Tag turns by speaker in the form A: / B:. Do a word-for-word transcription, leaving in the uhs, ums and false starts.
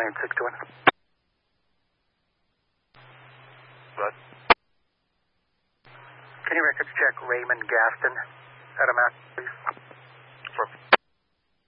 A: Alien six two one.
B: What?
A: Can you records check Raymond Gaston at a map, please?
B: For